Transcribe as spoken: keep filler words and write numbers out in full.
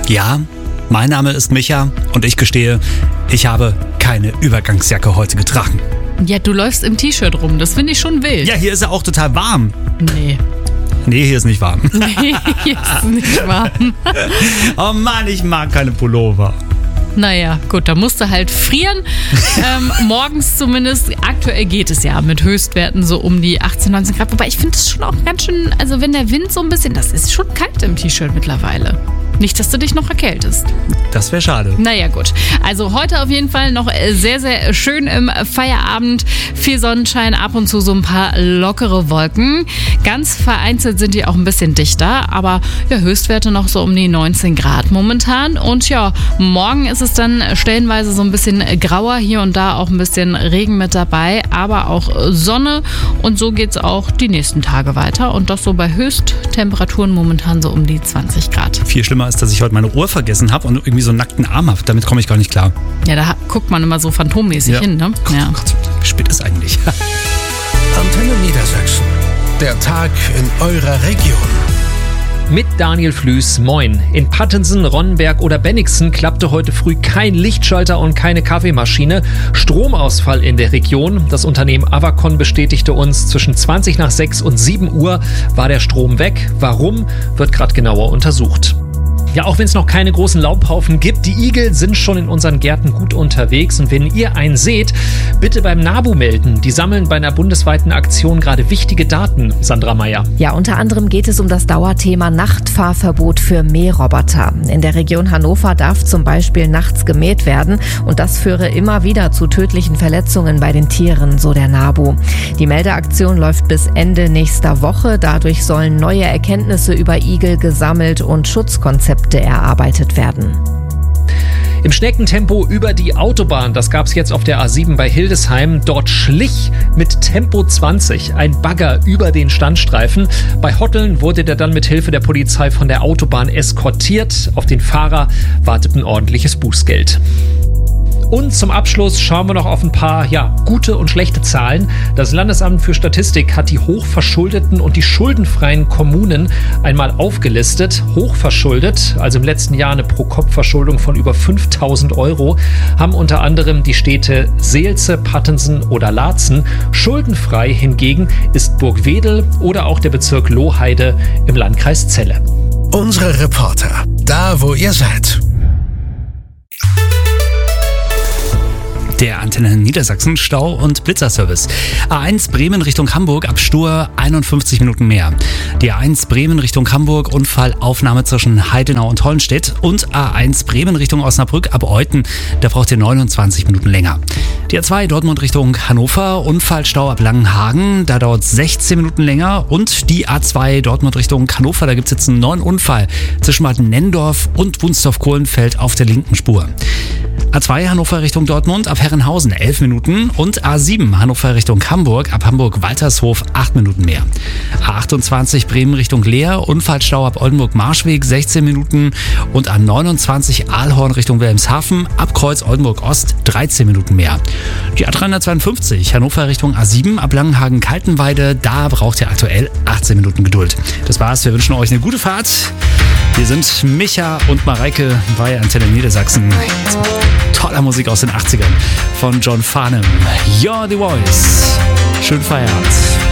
Ja, mein Name ist Micha und ich gestehe, ich habe keine Übergangsjacke heute getragen. Ja, du läufst im T-Shirt rum, das finde ich schon wild. Ja, hier ist ja auch total warm. Nee. Nee, hier ist nicht warm. Nee, hier ist nicht warm. Oh Mann, ich mag keine Pullover. Naja, gut, da musst du halt frieren. ähm, morgens zumindest. Aktuell geht es ja mit Höchstwerten so um die achtzehn, neunzehn Grad. Wobei ich finde es schon auch ganz schön, also wenn der Wind so ein bisschen, das ist schon kalt im T-Shirt mittlerweile. Nicht, dass du dich noch erkältest. Das wäre schade. Naja, gut. Also heute auf jeden Fall noch sehr, sehr schön im Feierabend. Viel Sonnenschein, ab und zu so ein paar lockere Wolken. Ganz vereinzelt sind die auch ein bisschen dichter, aber ja, Höchstwerte noch so um die neunzehn Grad momentan. Und ja, morgen ist es dann stellenweise so ein bisschen grauer, hier und da auch ein bisschen Regen mit dabei, aber auch Sonne. Und so geht es auch die nächsten Tage weiter. Und das so bei Höchsttemperaturen momentan so um die zwanzig Grad. Viel schlimmer ist, dass ich heute meine Uhr vergessen habe und irgendwie so einen nackten Arm habe. Damit komme ich gar nicht klar. Ja, da guckt man immer so phantommäßig ja. hin, ne? Gott, ja. oh Gott, wie spät ist eigentlich? Antenne Niedersachsen. Der Tag in eurer Region. Mit Daniel Flüß, moin. In Pattensen, Ronnenberg oder Bennigsen klappte heute früh kein Lichtschalter und keine Kaffeemaschine. Stromausfall in der Region. Das Unternehmen Avacon bestätigte uns, zwischen zwanzig nach sechs und sieben Uhr war der Strom weg. Warum, wird gerade genauer untersucht. Ja, auch wenn es noch keine großen Laubhaufen gibt, die Igel sind schon in unseren Gärten gut unterwegs. Und wenn ihr einen seht, bitte beim NABU melden. Die sammeln bei einer bundesweiten Aktion gerade wichtige Daten. Sandra Meyer. Ja, unter anderem geht es um das Dauerthema Nachtfahrverbot für Mähroboter. In der Region Hannover darf zum Beispiel nachts gemäht werden. Und das führe immer wieder zu tödlichen Verletzungen bei den Tieren, so der NABU. Die Meldeaktion läuft bis Ende nächster Woche. Dadurch sollen neue Erkenntnisse über Igel gesammelt und Schutzkonzepte erarbeitet werden. Im Schneckentempo über die Autobahn, das gab es jetzt auf der A sieben bei Hildesheim. Dort schlich mit Tempo zwanzig ein Bagger über den Standstreifen. Bei Hotteln wurde der dann mit Hilfe der Polizei von der Autobahn eskortiert. Auf den Fahrer wartet ein ordentliches Bußgeld. Und zum Abschluss schauen wir noch auf ein paar ja, gute und schlechte Zahlen. Das Landesamt für Statistik hat die hochverschuldeten und die schuldenfreien Kommunen einmal aufgelistet. Hochverschuldet, also im letzten Jahr eine Pro-Kopf-Verschuldung von über fünftausend Euro, haben unter anderem die Städte Seelze, Pattensen oder Laatzen. Schuldenfrei hingegen ist Burgwedel oder auch der Bezirk Lohheide im Landkreis Celle. Unsere Reporter, da wo ihr seid. Der Antenne Niedersachsen Stau- und Blitzerservice. A eins Bremen Richtung Hamburg ab Stur einundfünfzig Minuten mehr. Die A eins Bremen Richtung Hamburg Unfallaufnahme zwischen Heidenau und Hollenstedt und A eins Bremen Richtung Osnabrück ab Euthen, da braucht ihr neunundzwanzig Minuten länger. Die A zwei Dortmund Richtung Hannover Unfallstau ab Langenhagen, da dauert sechzehn Minuten länger und die A zwei Dortmund Richtung Hannover, da gibt es jetzt einen neuen Unfall zwischen Bad Nenndorf und Wunsdorf-Kohlenfeld auf der linken Spur. A zwei Hannover Richtung Dortmund ab Herrenhausen elf Minuten und A sieben Hannover Richtung Hamburg ab Hamburg-Waltershof acht Minuten mehr. A achtundzwanzig Bremen Richtung Leer, Unfallstau ab Oldenburg-Marschweg sechzehn Minuten und A neunundzwanzig Aalhorn Richtung Wilhelmshaven ab Kreuz Oldenburg-Ost dreizehn Minuten mehr. Die A dreihundertzweiundfünfzig Hannover Richtung A sieben ab Langenhagen-Kaltenweide, da braucht ihr aktuell achtzehn Minuten Geduld. Das war's, wir wünschen euch eine gute Fahrt. Wir sind Micha und Mareike bei Antenne Niedersachsen. Toller Musik aus den achtzigern von John Farnham. You're the Voice. Schönen Feierabend.